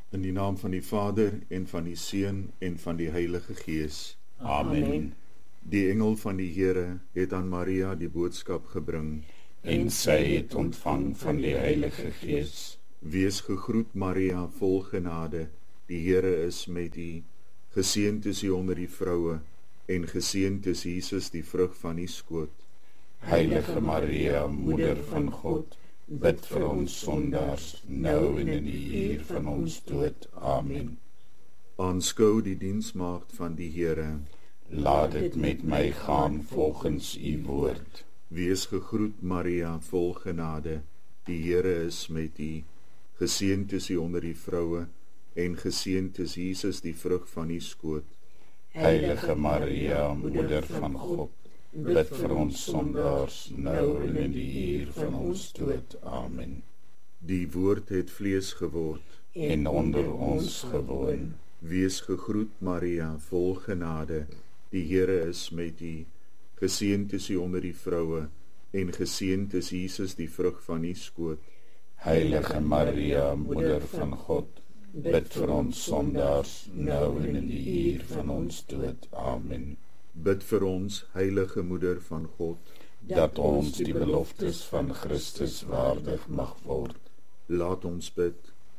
In die naam van die Vader, en van die Seun, en van die Heilige Gees. Amen. Die engel van die Here het aan Maria die boodskap gebring. En sy het ontvang van die Heilige Gees. Wees gegroet, Maria, vol genade, die Here is met u. Geseënd is u onder die vroue, en geseënd is Jesus, die vrug van u skoot. Heilige Maria, Moeder van God, bid vir ons sondaars, nou en in die uur van ons dood. Amen. Aanskou die diensmaagd van die Here. Laat dit met my gaan volgens u woord. Wees gegroet, Maria, vol genade, die Here is met u. Geseënd is u onder die vroue, en geseënd is Jesus, die vrug van u skoot. Heilige Maria, Moeder van God, bid vir ons sondaars, nou en in die uur van ons dood. Amen. Die woord het vlees geword, En onder ons gewoon. Wees gegroet, Maria, vol genade, die Here is met u. Geseënd is u onder die vroue, en geseënd is Jesus, die vrug van u skoot. Heilige Maria, Moeder van God, bid vir ons sondaars, nou en in die uur van ons dood. Amen. Bid vir ons, heilige Moeder van God, Dat ons die beloftes van Christus waardig mag word. laat ons bid.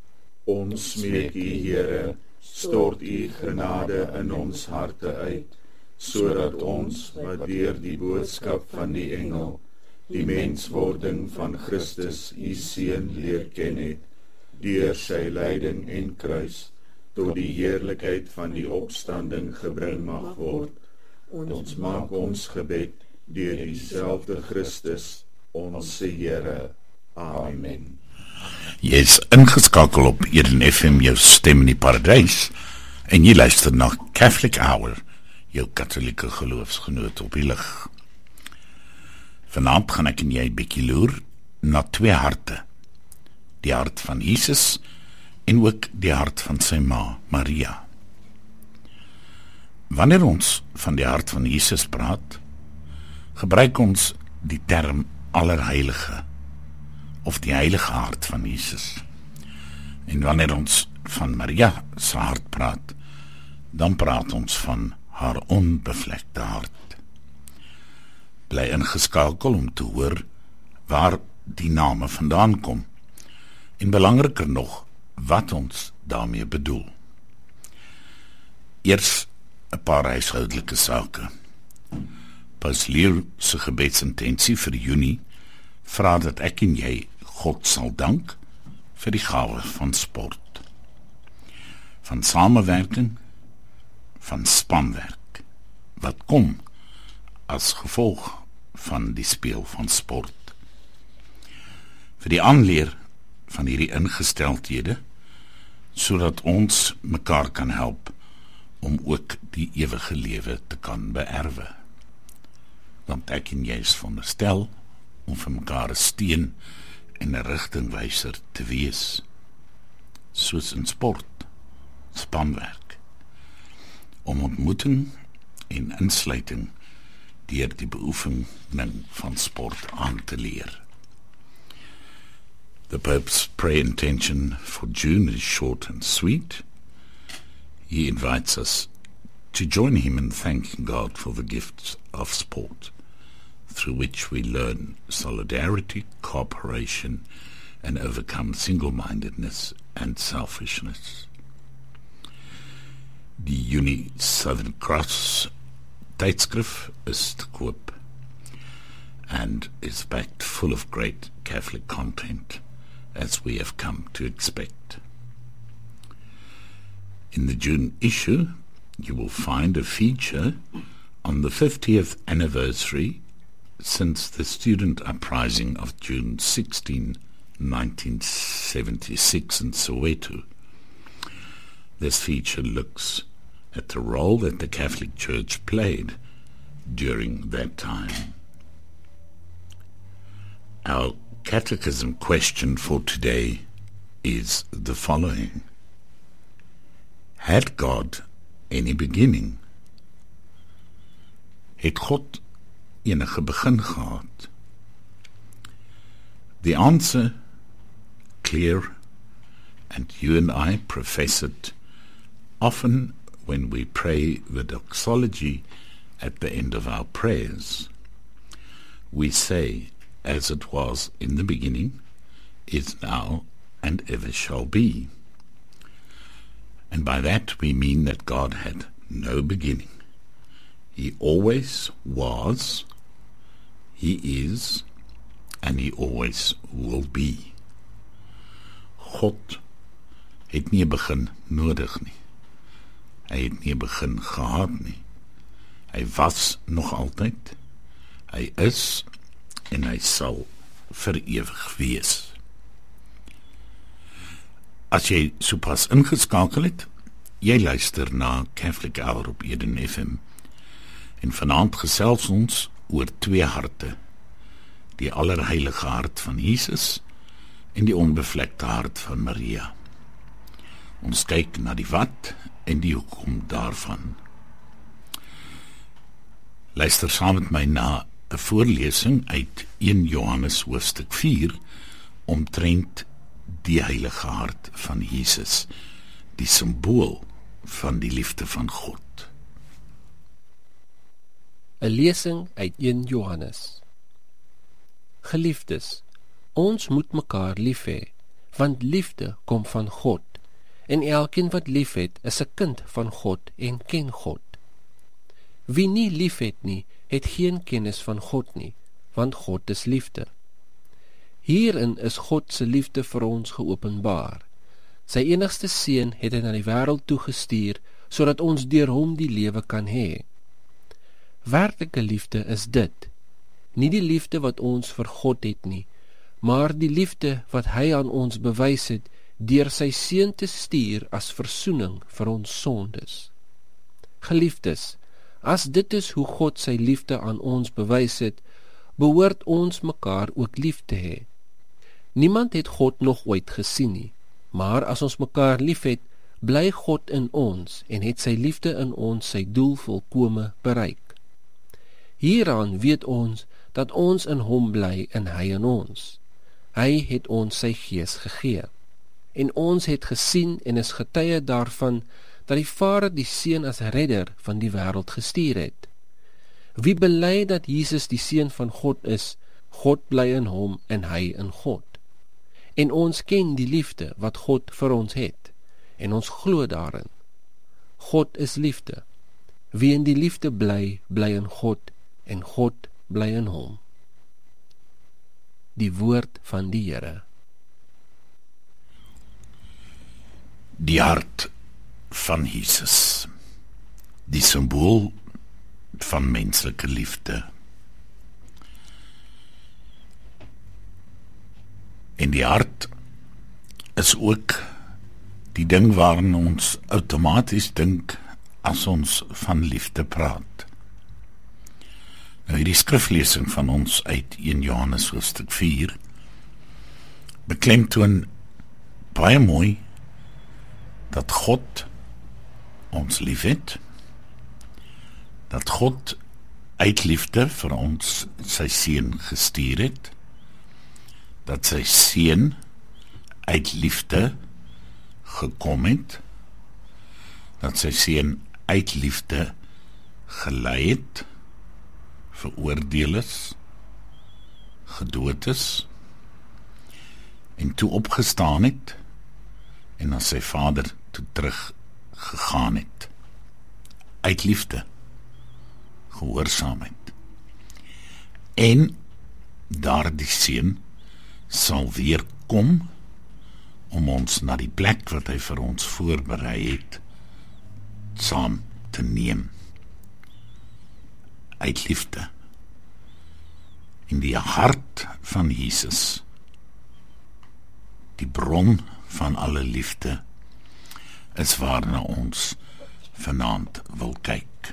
Ons smeek u, Here, stort u genade in ons harte uit, sodat ons, wat deur die boodskap van die engel, die menswording van Christus, u Seun, leer ken het, deur sy lyding en kruis, tot die heerlikheid van die opstanding gebring mag word. Ons maak ons gebed deur dieselfde Christus, ons Here. Amen. Jy is ingeskakel op Eden FM, jou stem in die paradys, en jy luister na Catholic Hour, jou katholieke geloofsgenoot op die lig. Vanaand gaan ek en jy bietjie loer na twee harte, die hart van Jesus en ook die hart van sy ma, Maria. Wanneer ons van die hart van Jesus praat, gebruik ons die term Allerheilige, of die heilige hart van Jesus. En wanneer ons van Maria se hart praat, dan praat ons van haar onbevlekte hart. Bly ingeskakel om te hoor waar die name vandaan kom, en belangriker nog, wat ons daarmee bedoel. Eers 'n paar huishoudelike sake. Paus Leo se gebedsintensie vir Junie vra dat ek en jy God sal dank vir die gawe van sport, van samewerking, van spanwerk, wat kom as gevolg van die speel van sport. Vir die aanleer van hierdie ingesteldhede, sodat ons mekaar kan help om ook die ewige lewe te kan beerwe. Want ek en jy is veronderstel om vir mekaar 'n steun en 'n rigtingwyser te wees, soos in sport, spanwerk, om ontmoeting en insluiting deur die beoefening van sport aan te leer. The Pope's prayer intention for June is short and sweet. He invites us to join him in thanking God for the gifts of sport, through which we learn solidarity, cooperation, and overcome single-mindedness and selfishness. Die Junie Southern Cross tydskrif is te koop and is packed full of great Catholic content, as we have come to expect. In the June issue, you will find a feature on the 50th anniversary since the student uprising of June 16, 1976 in Soweto. This feature looks at the role that the Catholic Church played during that time. Our catechism question for today is the following. Had God any beginning? Het God enige begin gehad? The answer, clear and you and I profess it often when we pray the doxology at the end of our prayers. We say, as it was in the beginning, is now, and ever shall be. And by that we mean that God had no beginning. He always was, He is, and He always will be. God het nie 'n begin nodig nie. Hy het nie 'n begin gehad nie. Hy was nog altyd, hy is, en hy sal vir ewig wees. As jy sopas ingeskakel het, jy luister na Catholic Hour op Eden FM, en vanaand gesels ons oor twee harte, die allerheilige hart van Jesus en die onbevlekte hart van Maria. Ons kyk na die wat en die hoekom daarvan. Luister saam met my na 'n voorlesing uit 1 Johannes hoofstuk 4 omtrent die heilige hart van Jesus, die simbool van die liefde van God. 'n lesing uit 1 Johannes. Geliefdes, ons moet mekaar lief hê, want liefde kom van God, en elkeen wat lief het, is 'n kind van God en ken God. Wie nie lief het nie, het geen kennis van God nie, want God is liefde. Hierin is God se liefde vir ons geopenbaar. Sy enigste seun het hy na die wêreld toegestuur, sodat ons deur hom die lewe kan hê. Werklike liefde is dit, nie die liefde wat ons vir God het nie, maar die liefde wat hy aan ons bewys het, deur sy seun te stuur as versoening vir ons sondes. Geliefdes, as dit is hoe God sy liefde aan ons bewys het, behoort ons mekaar ook lief te hê. Niemand het God nog ooit gesien nie, maar as ons mekaar lief het, bly God in ons en het sy liefde in ons sy doel volkome bereik. Hieraan weet ons dat ons in hom bly en hy in ons. Hy het ons sy gees gegee. En ons het gesien en is getuie daarvan dat die Vader die Seun as redder van die wêreld gestuur het. Wie bely dat Jesus die Seun van God is, God bly in hom en hy in God. En ons ken die liefde wat God vir ons het, en ons glo daarin. God is liefde. Wie in die liefde bly, bly in God, en God bly in hom. Die woord van die Here. Die hart van Jesus, die symbool van menslike liefde. En die hart is ook die ding waarin ons outomaties dink as ons van liefde praat. Nou hierdie skriflesing van ons uit 1 Johannes hoofstuk 4 beklemtoon baie mooi dat God ons liefhet, dat God uit liefde vir ons sy seun gestuur het, dat sy seun uit liefde gekom het, dat sy seun uit liefde gelei het, veroordeel is, gedood is, en toe opgestaan het, en na sy Vader toe terug gegaan het, uit liefde, gehoorsaamheid. En daardie seun sal weer kom om ons na die plek wat hy vir ons voorberei het, saam te neem. Uit liefde. In die hart van Jesus, die bron van alle liefde, is waarna ons vanaand wil kyk.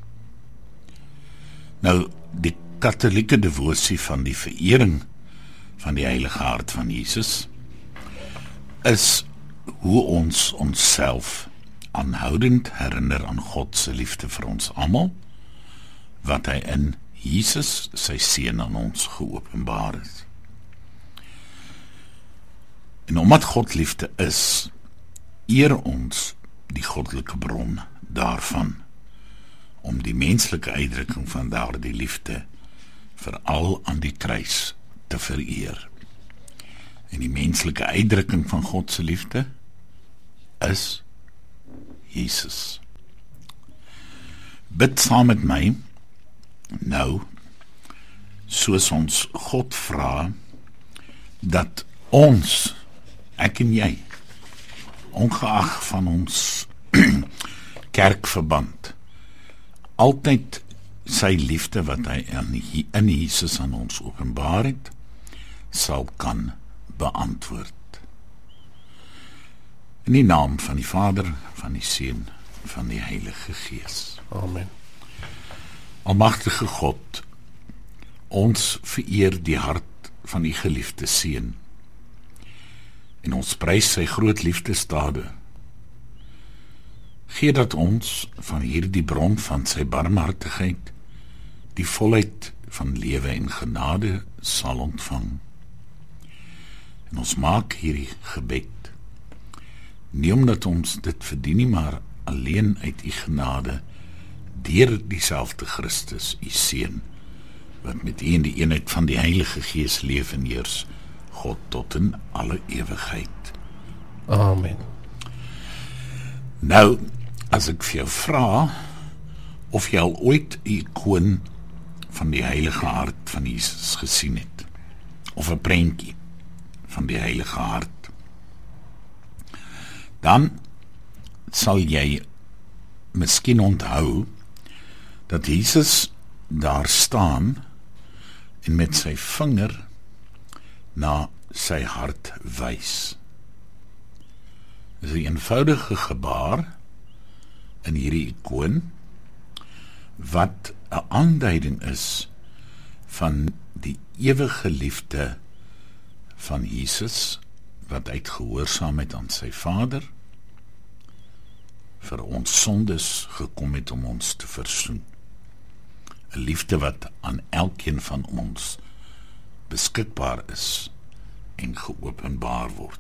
Nou, die katholieke devosie van die verering van die heilige hart van Jesus is hoe ons onsself aanhoudend herinner aan God se liefde vir ons almal, wat hy in Jesus sy seun aan ons geopenbaar het. En omdat God liefde is, eer ons die goddelike bron daarvan, om die menslike uitdrukking van daardie liefde veral aan die kruis te vereer. En die menslike uitdrukking van God se liefde is Jesus. Bid saam met my nou, soos ons God vra dat ons, ek en jy, ongeag van ons kerkverband, altyd sy liefde wat hy in Jesus aan ons openbaar het, sal kan beantwoord. In die naam van die Vader, van die Seun, van die Heilige Gees. Amen. Almagtige God, ons vereer die hart van die geliefde Seun, en ons prys sy groot liefdesdade. Gee dat ons van hierdie bron van sy barmhartigheid die volheid van lewe en genade sal ontvang. En ons maak hierdie gebed, nie omdat ons dit verdien nie, maar alleen uit u genade, deur dieselfde Christus, u Seun, wat met u in die eenheid van die Heilige Gees leef en heers, God tot in alle ewigheid. Amen. Nou, as ek vir jou vra, of jy al ooit 'n ikoon van die heilige hart van Jesus gesien het, of 'n prentjie van die heilige hart, dan sal jy miskien onthou dat Jesus daar staan en met sy vinger na sy hart wys. Dit is 'n eenvoudige gebaar in hierdie ikoon, wat 'n aanduiding is van die ewige liefde van Jesus, wat uit gehoorsaamheid aan sy Vader vir ons sondes gekom het om ons te versoen. 'n Liefde wat aan elkeen van ons beskikbaar is en geopenbaar word.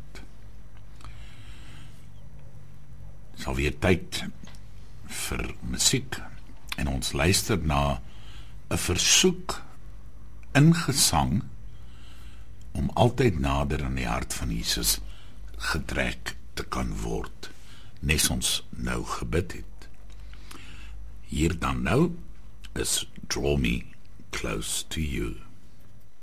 Sal weer tyd vir musiek, en ons luister na 'n versoek in gesang om altyd nader aan die hart van Jesus getrek te kan word, nes ons nou gebid het. Hier dan nou is Draw Me Close to You.